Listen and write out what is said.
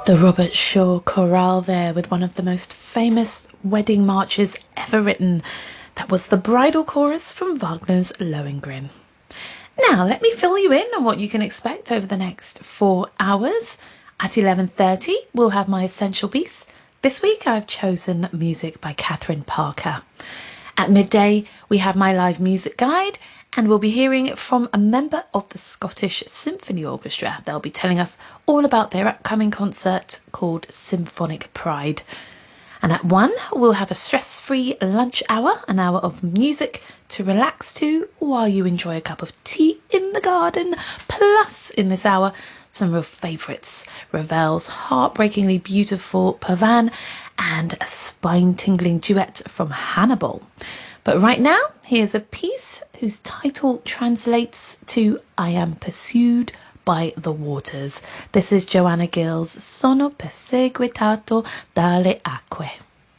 The Robert Shaw chorale there with one of the most famous wedding marches ever written. That was the bridal chorus from Wagner's Lohengrin. Now, let me fill you in on what you can expect over the next 4 hours. At 11:30, we'll have my essential piece. This week, I've chosen music by Catherine Parker. At midday, we have my live music guide, and we'll be hearing from a member of the Scottish Symphony Orchestra. They'll be telling us all about their upcoming concert called Symphonic Pride. And at 1, we'll have a stress-free lunch hour, an hour of music to relax to while you enjoy a cup of tea in the garden. Plus, in this hour, some real favourites. Ravel's heartbreakingly beautiful Pavane and a spine-tingling duet from Hannibal. But right now, here's a piece whose title translates to I Am Pursued by the Waters. This is Joanna Gill's Sono perseguitato dalle acque.